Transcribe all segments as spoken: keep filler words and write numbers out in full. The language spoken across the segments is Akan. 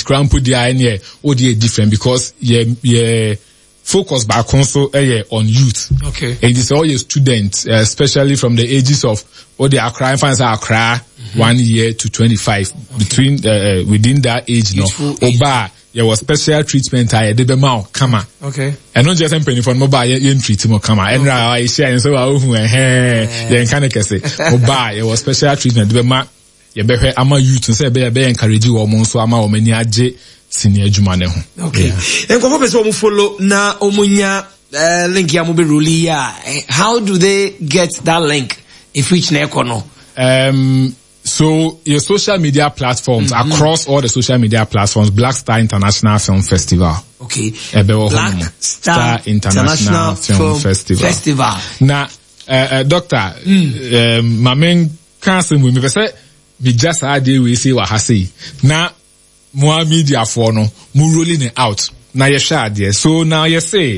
crampo the eye or the different because yeah yeah focus back also uh, on youth. Okay. And it's all your students, uh, especially from the ages of what they are crying fans are cry mm-hmm. one year to twenty-five. Okay. Between uh, within that age, no. Oba, there was special treatment. I did the mouth, come on. Okay. And not just penny for mobile, you treat him, come on. And I share and so I then kind of say, Oba, there was special treatment. The ma, you better ama youth and say, be be encourage you almost so ama many aje. Senior Jumane. Okay. And come on, follow na omunya link ya mobe ruli ya. How do they get that link? If which na ekono? Um. So your social media platforms mm-hmm. across all the social media platforms, Black Star International Film Festival. Okay. Black Star, Star International, International Film, Film Festival. Festival. Now, uh, uh, Doctor, mm. um, my main counsel with me say, we just had we say what I say now. More media for no, more rolling it out. Now you share there. So now you say,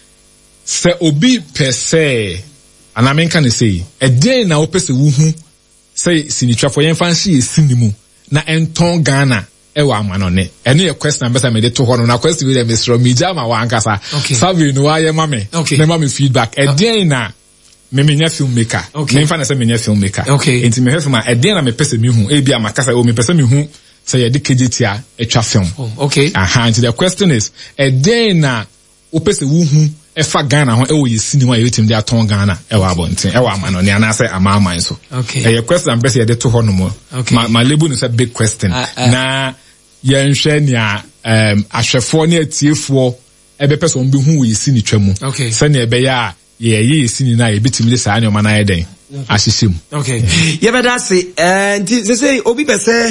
say obi per se, and I mean can say, a day na ope se wuhu, say sinitra for yen fancy is sinimu, na enton Ghana, ewa manone. Any a question I'm better made to one na question with them is from Mijama wa ankasa. Okay. Sabi no aye mame. Okay. Ne mame feedback. A day na, me me nya filmmaker. Okay. Me fan say me nya filmmaker. Okay. Inti me film a day na me pese mi hu, e bia makasa o me pese mi hu. Say a decade a extra film. Oh, okay. Aha, and the question is, a day na opese wuhu efa Ghana ho e wo ye cinema ye tim dey aton Ghana e wa abonten e wa amano ne ana say amaman so. Okay. A question am be say dey to ho no mo. Okay. My my label is a big question. Uh, uh, na ye nhwe nia um ahwefo ne atiefo e be person bi hu ye sini twam. Okay. Say na e be ya ye ye sini na ye bitim le sa ne o ma na ye den. Ashisim. Okay. Ye be that say eh say say obi be say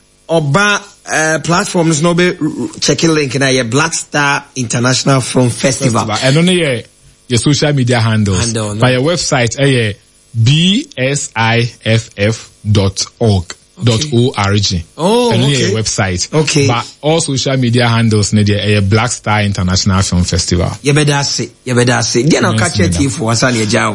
Oba uh, platforms no be checking link na your Black Star International Film Festival. And only your your social media handles. Handle, no. By your website, eh, b s i f f dot org dot org. Oh, and okay. Your website. Okay. But all social media handles na your Black Star International Film Festival. You better say. You better say. Then I'll catch it for us. Um,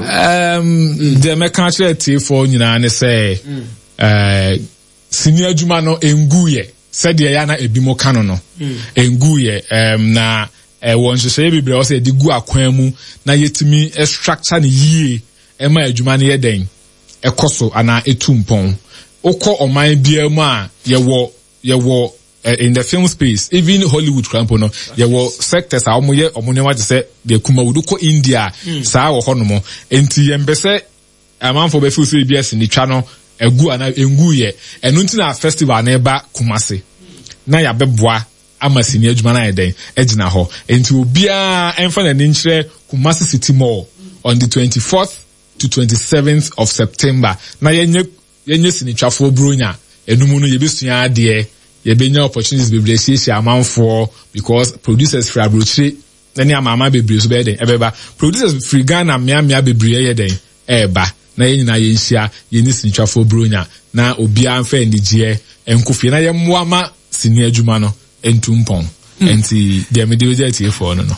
the me catch it for you know, and say, uh. Senior Jumano enguye said the yana ebimo kanono enguye um na e won hwehwe bebre o say de gu akwan mu na yetimi e structure ne yie e ma adwuma ne yeden e koso ana etumpon okọ oman bia mu a ye wo ye wo uh, in the film space, even Hollywood crampo no, ye wo sectors a omo ye omo ne wa say de kuma wudu ko India saa wo hono mo enti ye mbese amanfo be feel say bia ni twa no egu ana engu ye enu nti na festival na eba Kumasi na ya beboa amasini adwuma na eden egina ho enti obia emfa na ninkyere Kumasi City Mall on the twenty-fourth to twenty-seventh of September na yenye yenye sinitwafo bronya enumu no yebesua ade yebenya opportunities bebre hiehyia amanfo because producers fra brochire na ni amama bebre so be den ebeba producers free Ghana mia mia bebre ye den eba na yenyina yenhia yeni sinitwafo bronya na obia amfa enigye enkofie na yemmoa ma sini adwuma no entumpon enti de medewje atifo no no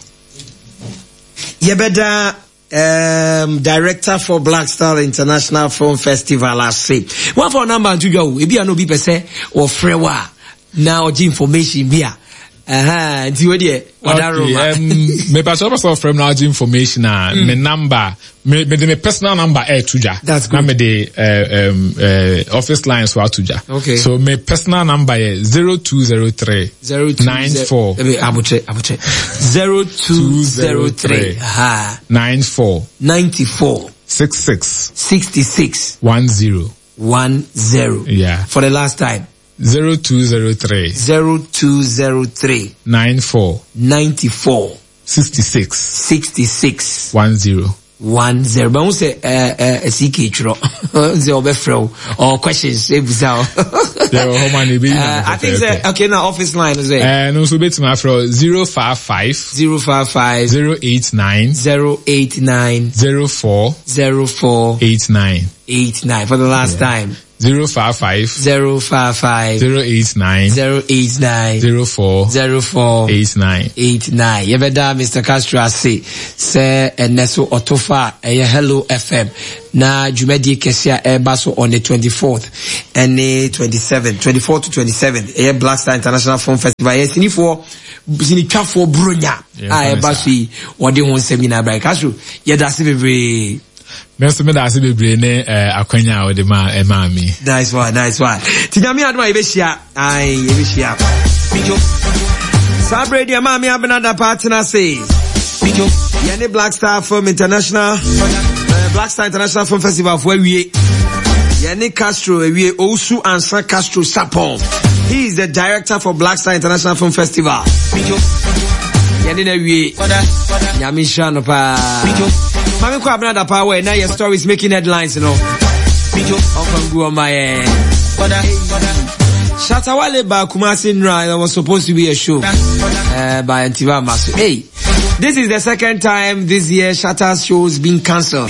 yebeda um director for Black Star International Film Festival I say one for number to go e bia no bi pese or frewa na oji information bia aha nti we dey okay, um me pass over from now information ah mm. me number me me me personal number eh tuja that's good na me the uh, um uh, office lines for tuja okay so my personal number is zero two zero three nine four abuche abuche zero two zero three aha nine four ninety four six six sixty six one zero one zero yeah for the last time zero two zero three zero two zero three nine four ninety four sixty six sixty six one zero one zero. But once a a C K chro the overflow or questions ebusao. I think say okay now office line is there. And also bet my fro zero five five zero five five zero eight nine zero eight nine zero four zero four eight nine eight nine for the last time. zero five five zero five five zero eight nine zero eight nine zero four zero four eight nine eight nine. Yebeda Mister Castro ase se eneso otofa eye Hello F M na jumedi kesia ebaso on the twenty-fourth and the twenty-seventh, twenty-fourth to twenty-seventh eye Black Star International Film Festival. Yes, ni for sini twa for bronya a ebaso yi wode ho seminar bra Castro yeda se bebre. Meso me da se bebre ne akwanya a wode ma e ma mi. Nice one, nice one. Tinyami adwa yebehia ai yebehia bijo sabre dia ma mi abena partner says bijo yene Black Star Film International uh, Black Star International Film Festival for we yene Castro we Osu Ansa Castro Sapon. He is the director for Black Star International Film Festival. Bijo yene na we nyami sha no pa bijo mami ko abena da power now your story is making headlines, you know. Bijo ofan go on my eh Shatawale ba Kumasi Nra, there was supposed to be a show uh, by Antiva Masu. Hey, this is the second time this year Shatta's show's been cancelled.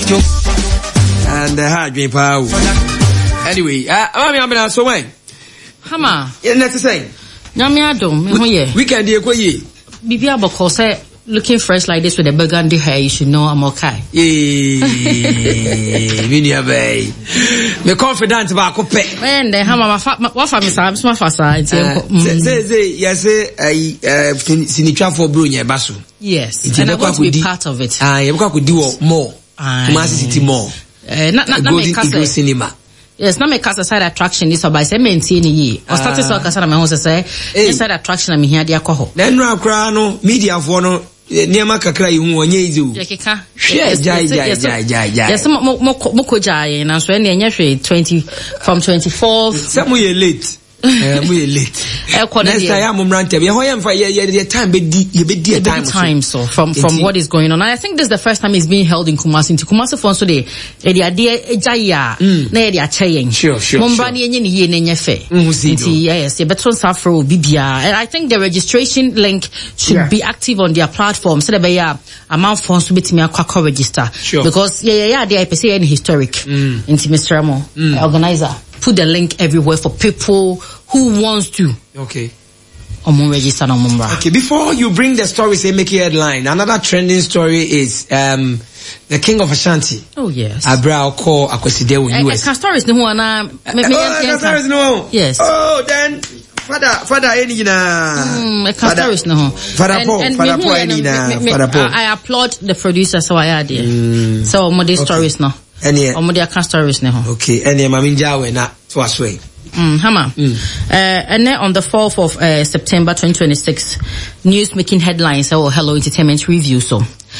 And the hard me power. Anyway, uh, mami abena so when? Hama. Yeah, let's say. Nyami adom, me ho ye. Weekend ye ko ye. Bibi aboko say looking fresh like this with a burgundy hair, you should know I'm okay. Yeah, Minia Bay. Me confident about Cope. When the hammer, what for me, Sam, my first side. Say, say, yes, say, I, Sinitra for Brunia Basu. Yes, and I want to be part of it. I could do more. Kumasi City more. Not, not, not make us cinema. Yes, not make us a side attraction. This by say maintain ye. Or start to talk as my house say. Side attraction. I'm here. They are coho. Then no crano media for no. Niama kakra yi hu onye izu. Yekeka. Yes, jai jai jai jai jai. Yes, mo mo mo ko jai na so na enya hwe twenty from twenty-fourth. Some we late. Eh we late. Next time I'm rant we ho yam fa ye time be di ye be di time. Time so from from what is going on. And I think this is the first time it's being held in Kumasi. In Kumasi for so dey e dey ade jai ya na e dey acheyen. Sure, sure. Momba ni enye ni ye na enye fe. Yes, e beton safro bibia. And I think the registration link should yeah. be active on their platform so that be ya amount funds to be to me akwa register. Sure. Because yeah yeah yeah dey pe say any historic mm. into Mister Amo mm. organizer. Put the link everywhere for people who wants to. Okay. Register okay, before you bring the story, say make a headline. Another trending story is um the King of Ashanti. Oh yes. Abra Oko Akweside with U S. Uh, stories no one. Uh, oh, stories no. Yes. Oh, then Father, Father, any na. Hmm, stories no. Father Paul, Father Paul, any na. Father Paul. I applaud the producer, so I had it. So more the stories no. Any. Or more the stories no. Okay. Any maminja we na to aswe. Mm, Hammer. Mm. Uh, and then on the fourth of uh, September twenty twenty-six, news making headlines or Hello Entertainment review. So,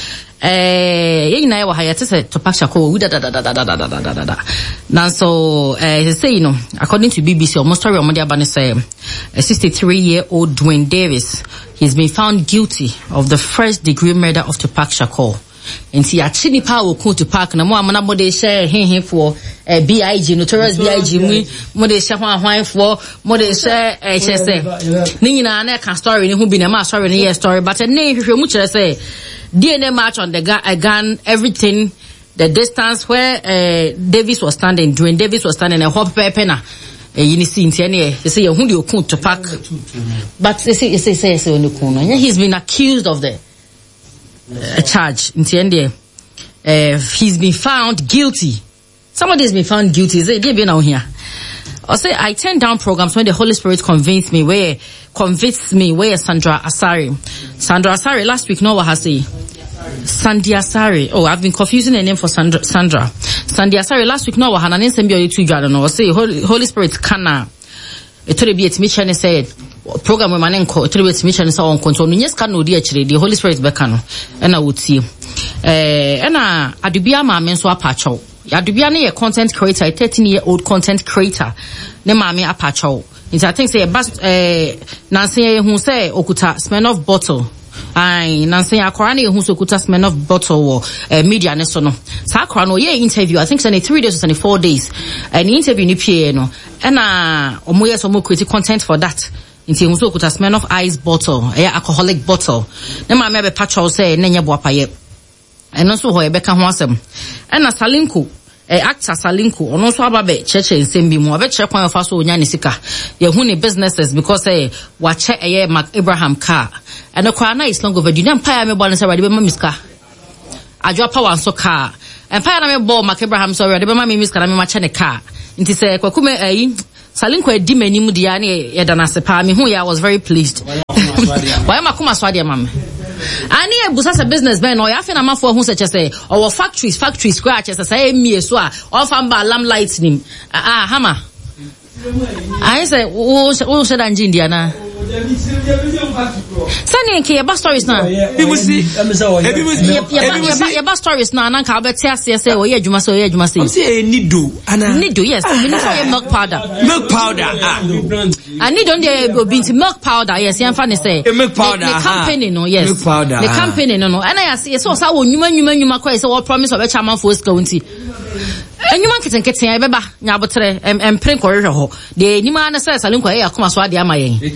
eh, you know, I had to say to Pashako, da da da da da da da da da da. Now, so, uh, say, you know, according to B B C, almost story on Monday about say, a sixty-three-year-old Dwayne Davis, he's been found guilty of the first degree murder of Tupac Shakur. And see, actually, power will come to park. Na mo amana mo de share hin hin for B I G, notorious B I G. We mo de share one one for mo de share H S A. Ni na na can story ni who be na ma story ni yes story. But na hwehwe mu kire say D N A match on the gun, a gun, everything. The distance where uh, Davis was standing, Dwayne Davis was standing, a hop paper na. You see, they say who do you come to park? But they say, they say, say, he's been accused of the. A charge in the end uh, he's been found guilty. Somebody has been found guilty. Is it been out here? I say I turn down programs when the Holy Spirit convinced me where convinced me where Sandra Asari. Sandra Asari last week no what has say Sandy Asari. Oh, I've been confusing the name for Sandra Sandra. Sandy Asari last week no what Hanan Sembio two I don't know. I say Holy, Holy Spirit kana it told be at me and said program we manen ko three weeks mission so on control no yes can no dey actually the Holy Spirit be can no na wotie eh na adubia ma men so apacho adubia na ye content creator thirteen year old content creator ne ma me apacho I think say bas eh nanse hu say okuta Smirnoff bottle ai nanse akora na hu so okuta Smirnoff bottle wo eh, media ne so no sa akora no ye interview I think say three days or four days and interview ni pie no na omo yes omo create content for that. Inti muso kuta Smirnoff ice bottle, a alcoholic bottle. Ne ma me be patcho say ne nya boapaye. Eno so ho e be ka ho asem. E na Salinko eh actor Salinko ono so ababe cheche nsembi mu obe chere kwan fa so onya ne sika ye hu ne businesses because eh wa che eh Mark Abraham car and kwa na is long overdue na empire me ball say ready be ma miska adwa power so car empire na me ball Mark Abraham so ready be ma me miska na me ma che ne car nti say kwakume eh Salinko edi manim dia na ye dana sepa me hu ya was very pleased why makuma so dia mama ani e busa se business man no ya fe na mafo hu se chese or factories factories scratch chese say emie so a o fa mba alarm lights nim ah hama I say o o se dan jindia na Sani nke ba stories na bi musi e bi musi ya ba stories na na ka beti ase say o ye adwuma so ye adwuma say am say nido ana nido yes we need for milk powder milk powder ah I need on the obinti milk powder yes yan fa ne say milk powder the company no yes milk powder the company no no and I say so sa wo nyuma nyuma nyuma kwa say what promise of chairman for county enyuma nketen nketen ai beba nya botre em em print ko rehwe ho de enyuma na say Salinko e yakoma so ade ama yen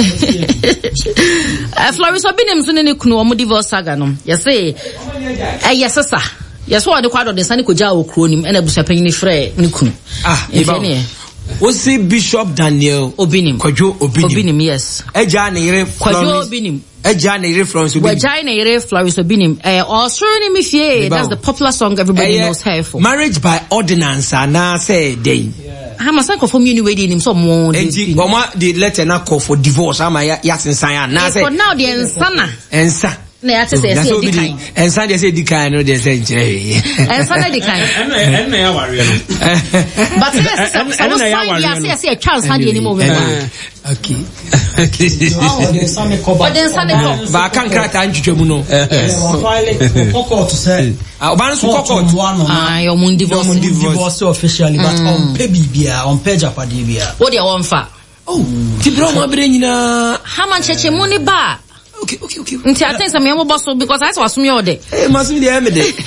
eh Florence Obinim so ne kunu omo divorce saga no yes say eh yes sir yes what the kwado de sane ko ja okro nim ena busapanyi ni frɛ ne kunu ah e o si Bishop Daniel Obinim Kwadwo Obinim Obinim yes eja na yire Kwadwo Obinim eja na yire Florence Obinim eja na yire Florence Obinim eh osoro ni mifie that's the popular song everybody knows her for marriage by ordinance na say day ha masanko for me ni we dey nim so mo enti oma the letter na call for divorce ama ya yasensan na say for now the ensana ensa na ya say say dikai ensa dey say dikai no dey say nche ensa na dikai en na ya ware no but yes I was fine ya say say a chance hand any more okay oh the same cover but then sane ko ba kan krata ntwetwe mu no yes file court say ah oban so court ah your mun divorce divorce officially but on pay bibia on pay japade bia what dey one fa oh ti bro mo abere nyina ha man cheche mu ni ba okay okay okay nti I think some me boss because I was me all day eh masumi dey me dey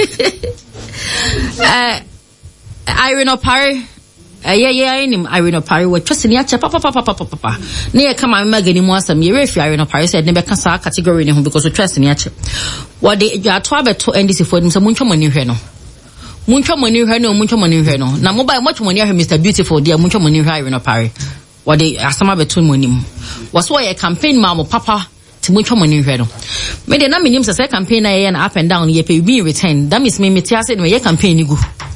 eh Irene Opare eh yeah yeah him Irene Opare we trust ni acha papa papa papa papa na ye kama magani mu asam ye refi Irene Opare said ne be kasa category ne ho because we trust ni acha what dey ato abeto N D C for nim say muntwa mani hwe no muntwa mani hwe no muntwa mani hwe no na mobile much mani hwe Mister Beautiful dey muntwa mani hwe Irene Opare what dey asama beto mu nim was why a campaign ma mo papa ti muntwa mani hwe no me dey na menim say campaign na ye na up and down ye pay be return that means me me tia say no ye campaign ni gu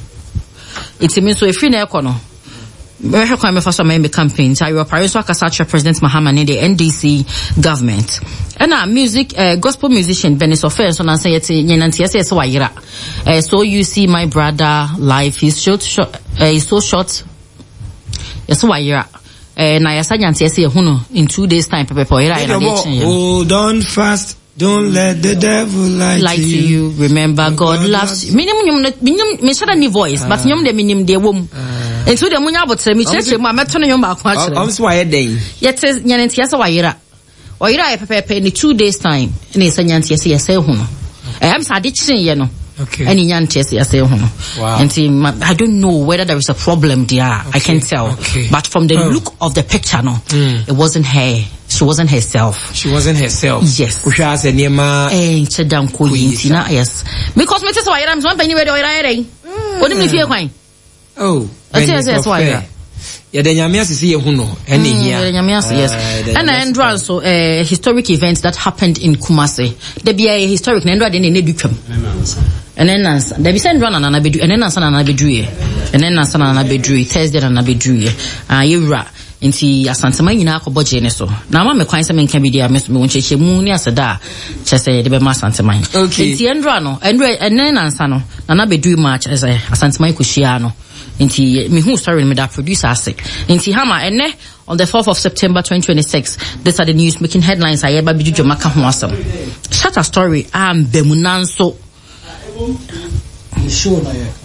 it means so if you na ekono me hwe kwa me fa so me campaign so your parents akasa President Mahama ne the N D C government and a music uh, gospel musician Venice Offense on say yet nyananti say so wayira uh, so you see my brother life is short, short uh, is so short yes wayira uh, na yasa nyanti say hu no in two days time pepe poira ina dey oh don't fast don't let the devil lie, lie to, to you. you remember God, God loves you minimum minimum me shada ni voice uh, but nyom de minim de wom and so de munya botre me cheche ma meto no nyom ba kwa chere am so why den yet nyananti yasa wayira oyira e pepe in two days time na yasa nyanti yasa yasa hu no eh am sa de chin ye no okay any nyanti yasa yasa hu no wow. And I don't know whether there is a problem there okay. I can tell okay. But from the oh. look of the picture no mm. It wasn't her. She wasn't herself. She wasn't herself. Yes. Usha ase niema eh chedam ko yintina yes because me tell why am so pani we do oyira ere oni me fie kwan oh I say say why ya de nyame asisi ye hu no ene hia ya nyame asisi yes and and so a historic event that happened in Kumasi there be a historic na ndo de ne dutwam and then nansa there be send run na na bedu and then nansa na na bedu ye and then nansa na na bedu Thursday na na bedu ye ah yewura nti asantema nyina akobodje ne so na ma me kwan se me nka bi dia me so me woncheche mu ni aseda chese de be ma asantema nti endra no endra enen nansa no na na bedu ma chese asantema ikohia no nti me hu story me da producer ase nti hama enne on the fourth of September twenty twenty-six these are the news making headlines ayeba bijujo maka ho asam shut a story am bemunanso show na ye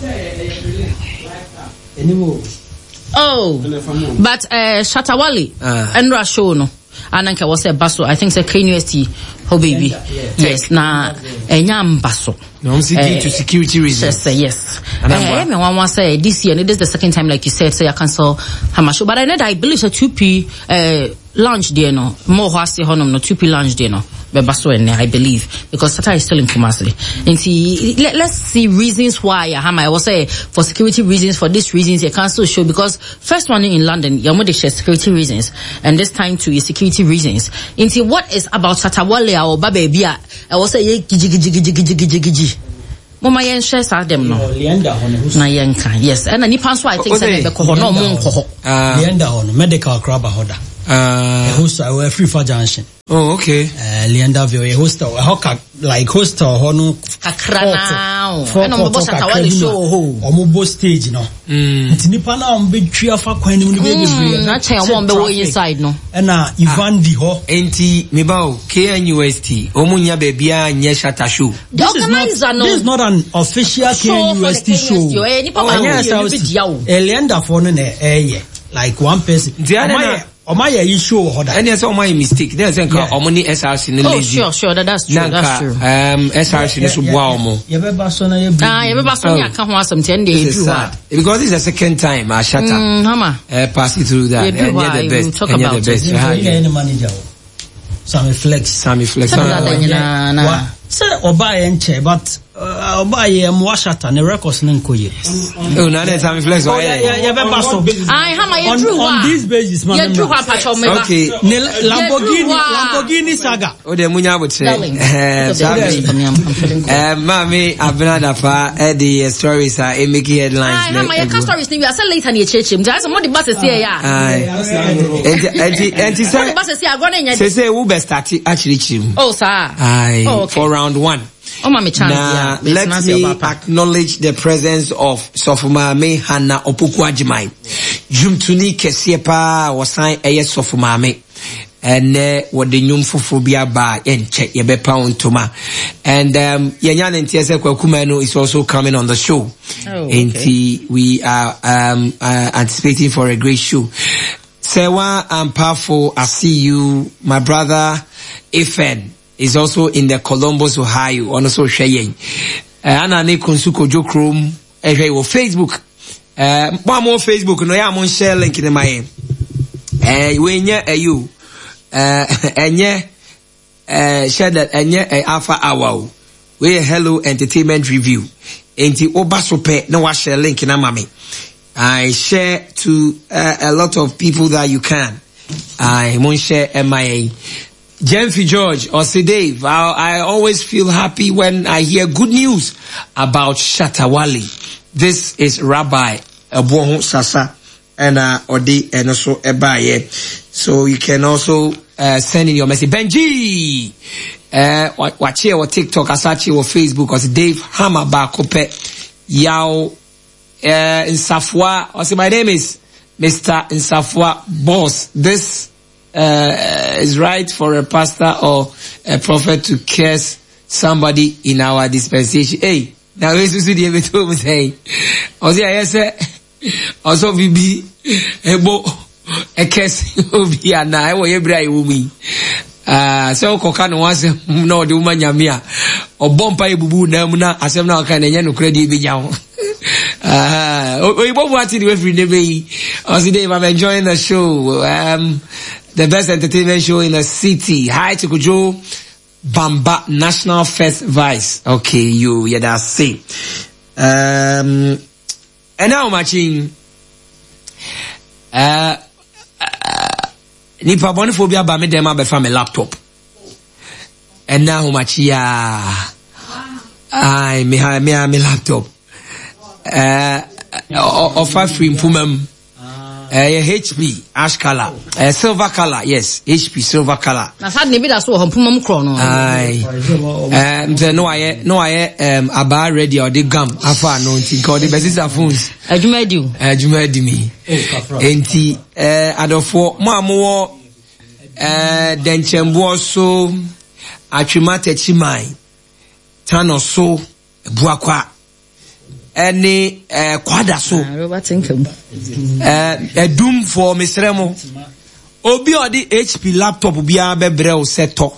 anymore oh but uh Shatawali uh. Endra show no ananka was a baso I think say K N U S T oh baby yeah, yeah. Yes na enyam baso no I'm seeking uh, to security reasons yes yes eh me wan wan say this year this is the second time like you said say I cancel Hamasho but I know that I believe so two P uh lounge there no more hwase honom no two p lounge there no beba so ene I believe because Sata is still in Kumasi. And see let, let's see reasons why Hama I was say for security reasons, for these reasons you can't still show, because first one in London you want to share security reasons, and this time too is security reasons. And see what is about Satawale or Babebia I was say gigi gigi gigi gigi gigi gigi Mama yen share sa dem no na yen kan yes and ni pan so I think say be ko no mo nko ah Leander on medical crab hoda uh host our free for junction. Oh, okay. Uh, Leander view a hostel, a hoka like hostel, hono kakra now. And on boss at our show, omobo stage no. It's nipana on big tree of a coin in the baby. Not say I won't be inside no. And uh, Ivan di ho. Enti mibao K N U S T. Omunya bebia nye shata show. This is not. This is not an official K N U S T show. Oh yes, a Leander for ne eh like one person. Oma ye issue hoda. Any say oma mistake. There say nka omo ni S R C ni lazy. Oh sure sure that, that's true. Nanka, that's true. Um S R C ni so boa omo. Ye be ba so na ye. Ah ye be ba so ni aka ho asem ten dey do ha. Because this is the second time I shut up. Mm hama. Uh, pass it through that. Yeah, the best. Talk about the best. You any manager. Sammy Flex. Sammy Flex. Na na. Say oba ye nche but oba ye mo shata ne records ne nkoye. Oh na na Sammy Flex why? Ye be ba so. Ai hama ye true on this basis man. Ye true ha pacho me ba. Okay. Lamborghini Lamborghini saga. O de munya botre. Eh mami Abnada fa e the stories are e make headlines. Ai hama ye stories ni we say later na ye chechim. Just mo the bus say ya. Ai. Enti enti say. The bus say agro na nya. Say say we be start actually chim. Oh sir. Ai. For round one. Oh, mommy, chance, now, yeah. let me acknowledge the presence of Sofumame Hannah Opoku-Agyeman. Jumtuni Kesiepa was signed a yes Sofumame. And uh, what the nyum fofobia ba and check yebe pound toma. And um Yanyan and T S L Kwakumano is also coming on the show. Oh, and okay. we are um uh, anticipating for a great show. Sewa and powerful, I see you, my brother Ifen is also in the Columbus, Ohio, on also sharing. Ana ne konsuko jokrom ehwe wo Facebook. Eh one more Facebook no ya mon share link in my eh we nya ayu eh enye eh share that enye alpha hour we hello entertainment review. Enti obasope na wa share link na mame. I share to uh, a lot of people that you can. I mon share M I A. Jenfi George or say Dave, I, I always feel happy when I hear good news about Shatawale. This is Rabbi Abuohun Sasa and uh, Odi and also Ebaye. So you can also uh, send in your message. Benji, uh, watch here or TikTok, Asachi or Facebook, or Dave Hammer Bakope Yao uh, in Safwa. Or say my name is Mister Nsafwa Boss. This Uh, is right for a pastor or a prophet to curse somebody in our dispensation. Hey, now we see the evidence we say. Also, I say, also we be able a curse obi ana I wo yebra iwumi. Ah, so koka no wase no de woman nyamia. Obompa ebubu na mu na asem na aka na nya no credit bi nyawo. Ah, oyibo bu ati the way free dey. Also, Dave, I'm enjoying the show. Um, the best entertainment show in the city. Hi to Kujo Bamba National First Vice. Okay, you, yeah, that's it. Um, and now, matching, uh, uh, Nipa Boniphobia by me, them up from a laptop. And now, matchia, I, me, me, me, me laptop. Uh, offer free improvement. Uh, H P ash color, uh, silver color, yes, H P silver color. Na sad ne bi da so ho pumam kro no. Ai. Um, so no I no I um about ready or the gum afa no nti call the best phones. Adwuma di. Adwuma di mi. Enti eh adofo mo amowo eh denchembo so atwimata chimai. Tano so buakwa. Any uh, kwada so Robert Inkem uh, a doom for Mister Remo obi odi H P laptop bia bebre o seto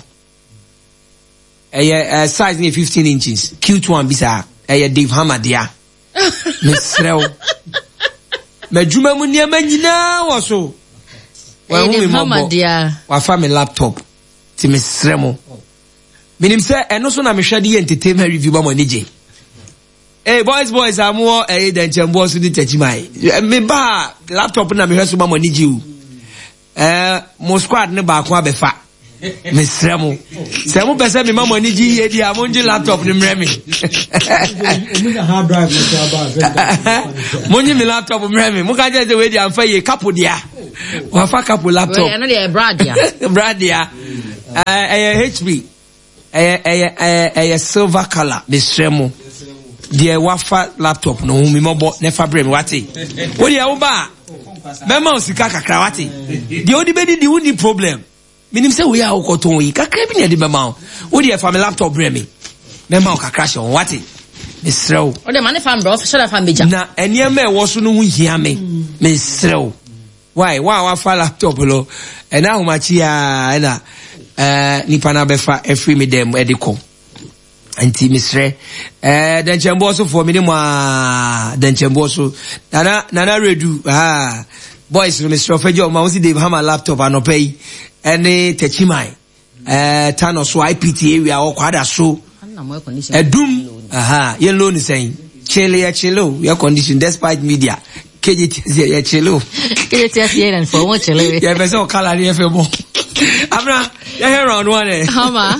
eh size ni fifteen inches cute one bisa eh Dave Hammer dia Mister Remo medjuma mu niam nyina wo so Well, we mama dear. Wa family laptop. Ti mesremo. Minim say eno so na me hwede entertainment review ba mo nije. Hey boys boys amu eh den chembo so di techimai. Me ba laptop na me hweso ba mo nije u. Eh mo squad ne ba ko abefa. Mesremo. Se mo pese me ma mo nije ye di amonji laptop ne mremi. Omunya hard drive no ba. Monyi me laptop mremi. Mo ka je we di amfa ye kapo dia. Wa fa kapo laptop. Eh no dey Bradia. Bradia. Eh H P. Eh eh eh eh silver color mesremo. The wafa laptop no mi mobo never brem wati. Wo dia wo ba? Be ma osika kakra wati. The odi be di di uni problem. Minim say we ya okoton yi kakra bi na de be ma. Wo dia fa me laptop brem me. Me ma o kakra she on wati. Mesrew. O de man fa mbro fa shoda fa meja. Na enie ma e wo so no hu hia me. Mesrew. Why? Why wafa laptop lo? E na hu machi ya na eh nipa na befa every me dem ediko anti misre eh den chembo so for me ni ma den chembo so nana nana redu ah boys no misre fejo ma won si dey hammer laptop anopay any techimai eh tano so I P T area o kwada so edum aha yellow ni saying chele ya chelo your condition despite media K J T ya chelo K J T ya and for one chelo ya beso kala ni F M Amra, you hear round one eh. Hama.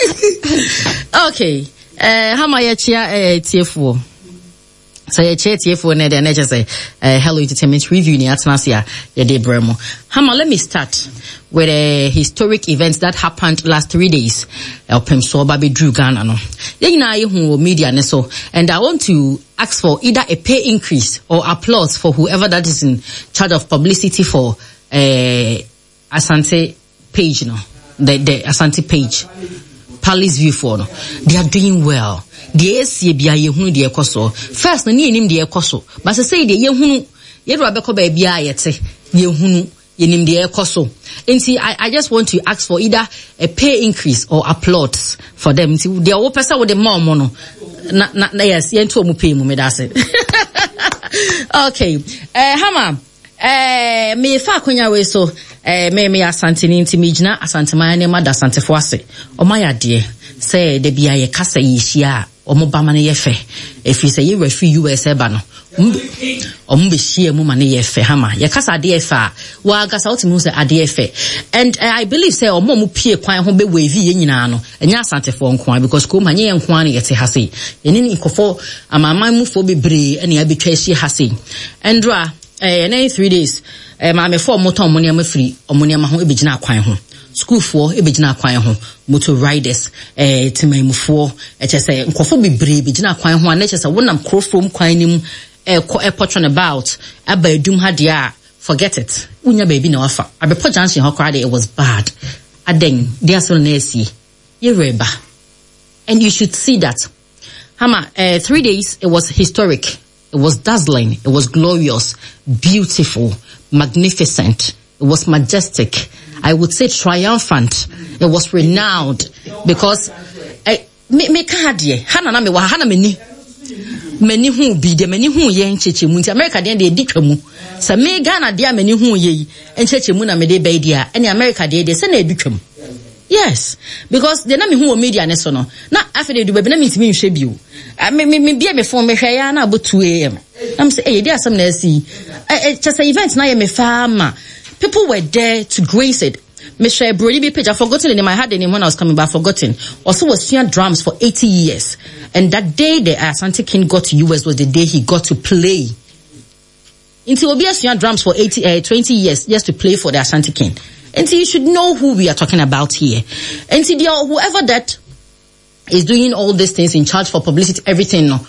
Okay. Eh hama ya chia eh T F O. So ya chia T F O na dey na just say eh Hello Entertainment review ni atnasia ya dey bremo. Hama, let me start with a historic events that happened last three days. Elpem so ba be drew Ghana no. Then na hu media ne so, and I want to ask for either a pay increase or applause for whoever that is in charge of publicity for eh Asante page no, the the Asante page, Palace View for no, they are doing well. The A C B I yehunu de ekoso. First no ni enim de ekoso, but say de yehunu yedo abeko ba bia yete yehunu yenim de ekoso. Nti I I just want to ask for either a pay increase or applause for them. Nti they wo pesa wo de more no na na yes yento mu pay mu me da say. Okay, eh Hama, eh me fa akonya we so eh me me Asante ni nti migina Asante man ne ma da Asante fo ase o ma ya de say de bia ye kasa yi hia o mo ba ma ne ye fe efi say ye refi U S eba no o mo be hia mu ma ne ye fe Hama ye kasa de fa wa kasa o ti mu say ade fe and uh, I believe say o mo mu pie kwan ho be wevi ye nyina no enya Asante fo nko because ko ma nye nko an ye te hase ye ni nkofo amaman mu fo bebre ene abetwa hia hase endra eh na three days eh ma me for motor money am free omonia ma ho ebegina akwan ho school for ebegina akwan ho motor riders eh timamufo e chese nkofo bebre ebegina akwan ho na chese wonam crofrom kwan nim eh ko airport about aba edum ha dia forget it unya baby na wafa abepo junction ho crowd it was bad aden dia so na esi ye reba and you should see that Hama uh, three days it was historic. It was dazzling. It was glorious, beautiful, magnificent. It was majestic. I would say triumphant. It was renowned because me me kadie hana na me wa hana meni meni hu bi de meni hu ye ncheche mu nti America de de ditwa mu sa me Ghana de meni hu ye ncheche mu na me de bai dia ene America de de se na editwa mu. Yes, because the na me hu media ne so no na afi de du baby na me ntimi nhwe bio me me me bia me phone me hwe ya na about two a m I'm say eh dey asem na see eh just an event na ye me farmer people were there to grace it. Mister Brody B page, I forgotten the name. I had the name when I was coming, but I forgotten. Also was Fian drums for eighty years, and that day the Asante King got to U S was the day he got to play. Until we be Fian drums for eighty, uh, twenty years just to play for the Asante King. And so you should know who we are talking about here. And so whoever that is doing all these things in charge for publicity, everything, no,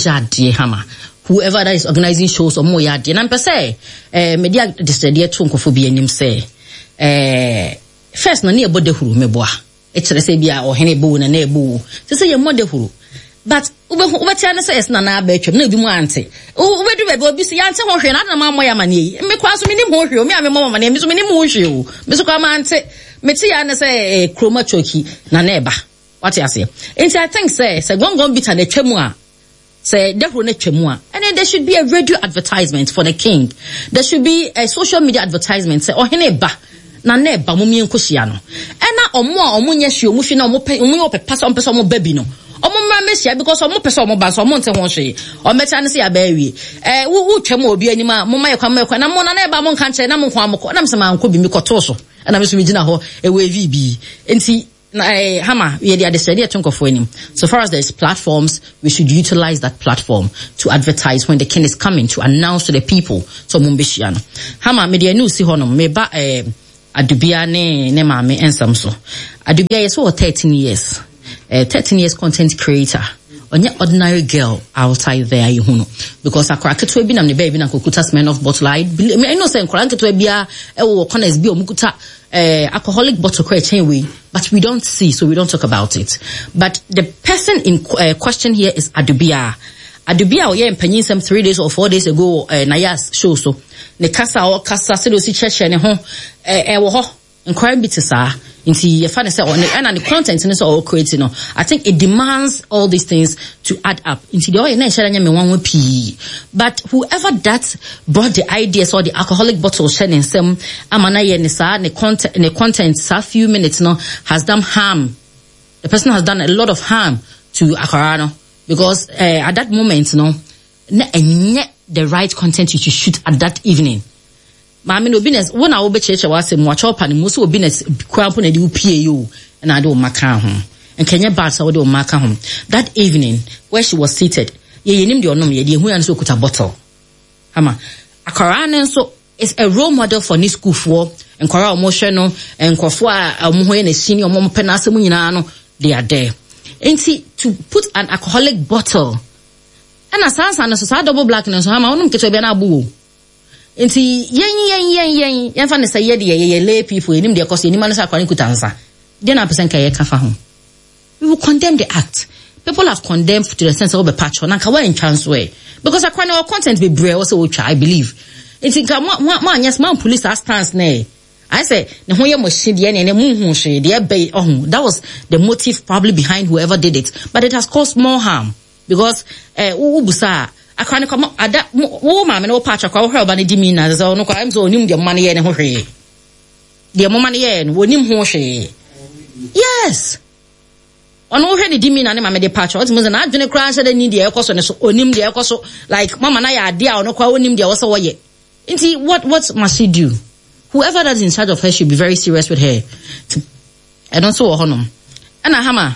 whoever that is organizing shows, or more yard, and I'm per se, eh, media distributed to Nkofobi and him say, eh, first no near body who me boa. It's a sebia or henny boo and a boo. To say your mother who. But what China says, Nana Betchum, no, you want it. Oh, where do we go? Be the answer or another mamma money. And because we need more, me, I'm a mama name is many more you. Mister Comante, Metiana say, Chroma Choki, Naneba. What you say? And I think, say, say, one gon bit and a chemua. say dehro na twemu and then there should be a radio advertisement for the king. There should be a social media advertisement say ohene ba na na ba mo mi enkohia no. Ena omo a omo nya hwe omo hwe na omo pe omo yo pepa so omo pese omo baby no. Omo mra mesia because omo pese omo ba so omo nte ho hwe. Ometa ne se ya ba awie. Eh wo twemu obi anima mo ma yekwa ma yekwa na mo na na ba mo nka nche na mo kwa mo na me se ma nko bi mi koto so. Na me so mi gina ho e we V B. Enti Uh, Hammer, we are the for him. So far as there's platforms, we should utilize that platform to advertise when the king is coming, to announce to the people. So Mumbishiano. Hammer, media news si hono me ba eh Adubia ne ne mame ensam so. Adubia is for thirteen years. Uh, thirteen years content creator. Onye ordinary girl outside there you know because akora keto bi na ne baby na kokuta smell of bottle I I know say nkora keto bia e wo corners bi omukuta eh alcoholic bottle kwa chain we but we don't see so we don't talk about it. But the person in uh, question here is Adubia. Adubia oye empanyin some three days or four days ago uh, na yas show so ne kasa o kasa se do si cheche ne ho eh e wo ho nkora bi tisa Inti ye fan say and the content in all creating no. I think it demands all these things to add up. Inti the oil na share nya me one p. But whoever that brought the ideas or the alcoholic bottle sharing some amana ye ne sa ne content ne content sa few minutes no has done harm. The person has done a lot of harm to Akarano because uh, at that moment no na enye the right content you should shoot at that evening. Mami no business when I obe cheche wa se mo chopa ni muso business kwampo na di upie yo na ade o maka ho and Kenya bad so de o maka ho that evening where she was seated ye yenim de onom ye de hu an so kuta bottle ama akara ne so is a role model for ni school for nkora omo hwe no nkofo a omo ho ye na sini omo pe na asem nyina no they are there enti to put an alcoholic bottle and asansa na so sa double black na so ama onum keto bia na abu Inti yen yen yen yen yen fa ne say ye de ye lay people enim de cause enim anasa kwani kutansa de na person ka ye ka fa ho we will condemn the act. People have condemned to the sense of a patch on ka in chance way because akwani our content be brave also which I believe inti ka ma ma yes man police as stance na I say ne ho ye mo hye de ne ne mu hu hye de be oh that was the motive probably behind whoever did it but it has caused more harm because eh ubusa akwani komo ada wo ma me no patch akwa wo hweba ne di mi na so no kwa am so onim de mane ye ne ho hwe de mo mane ye no onim ho hwe yes ono hwe ne di mi na ne ma me de patch o timo na adwene kra sha de ni de ekoso ne so onim de ekoso like mama na ya de a ono kwa onim de wo so wo ye nti what what must she do? Whoever that's in charge of her should be very serious with her. I don't so honom ana hama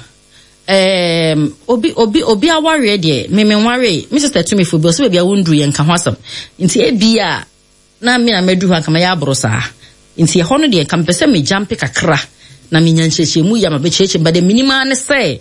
Um, obi obi obi a worry de me me worry me sister to me for so be a wondru ye nka ho asam nti e bia na me na medu ha kama ya abro saa nti e ho no de nka pese me jump kakra na me nya nhyehyɛ mu ya ma be cheche but the minimum ne say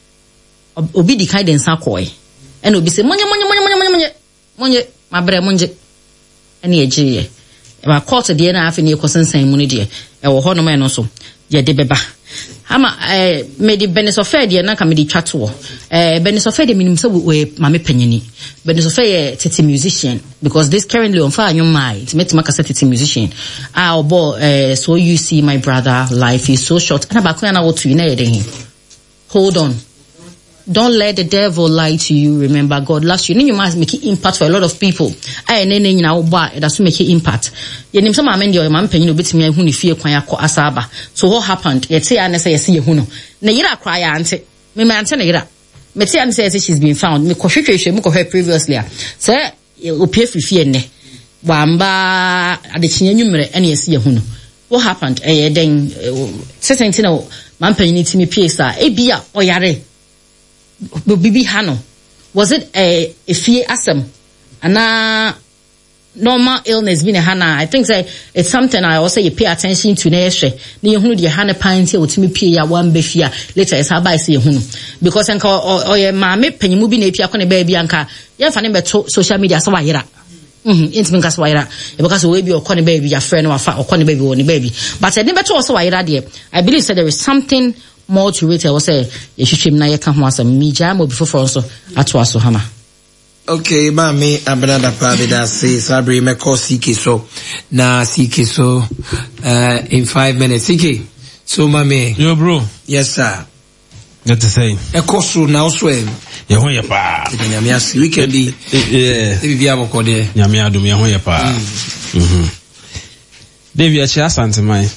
obi di kai den sa koi and obi say monye monye monye monye monye monye mabre monye ene eje ye e ba court de na afi ne kosensan mu ne de e wo ho no me no so ye de beba ama eh me di benisofed ye na ka me di twato eh benisofed minim se we mame panyani benisofed ye tete musician because this currently on fire your mind me tima ka tete musician ah obo eh so you see my brother life is so short and about na what you na ye hold on. Don't let the devil lie to you. Remember, God loves you. You must make impact for a lot of people. I ne ne nyina oba e da so make impact. Ye nim some amend your man penyin obetimi ahu ne fie kwan akọ asaba. So what happened? Ye te an say ye se ye hu no. Na yira kra ya ante. Me me ante na yira. Me te an say she's been found. Me ko hwehwehwe me ko hwe previously. Say opie firi fie ne. Wamba adechinya nwumre ene ye se ye hu no. What happened? Eh den certain thing no man penyin timi pie sa. E bia oyare. Bibi Hano, was it a a fear asem? Ana normal illness being a hana. I think say it's something I also you pay attention to neshe. Ni yehunu di hana pint here with me pay ya one befia later is how by say yehunu because enka or or ye mame penyimu bi na epia ko ne baby anka ye fa ne beto social media so wayera. Mhm intimi nka so wayera because we be o ko ne baby ya friend wa fa o ko ne baby o ne baby but e ne beto so wayera there. I believe say there is something more to it. I was say you should na ye kan ho asem mi jamo before for so ato aso hama. Okay, mami abnada pravida say sabri me call C K so na C K so uh in five minutes. C K so mami yo bro. Yes sir. What to say? E koso na so e ye ho ye pa nyame ase weekend bi eh e bia bokode nyame adom ye ho ye pa mhm David achi asanteman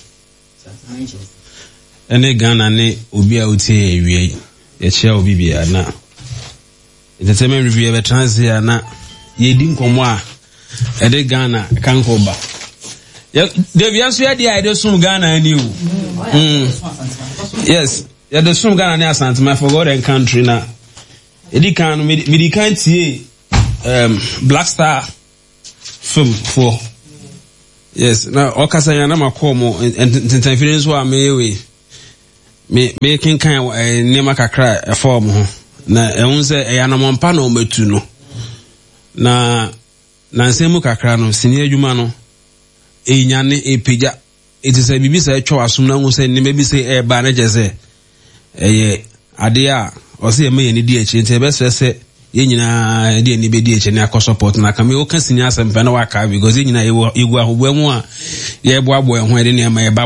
ene Ghana ne obi a utie ewie ye chia obi bia na entertainment review be transia na ye di nkomo a ede Ghana kankoba David aso ya dia ide sum Ghana ani o mm yes ya de sum Ghana ne asanteman for God and country na edi kan no me kan tie um Black Star film for yes na okasa ya na makomo entertainment so amewe me me kin kan nema kakra e form ho na ehun se e yanamompa na o metu no na na nsemu kakra no sini adwuma no e nyane e peja eti se bibi se etwa asum na hu se nema bi se e ba na jese eye ade a o se e me ni di echi nte be se se ye nyina di ni be di echi na akọ support na kame o kan sini asem pe na waka because ye nyina ye igwa hobua mu a ye boabo e ho ede ne ma ye ba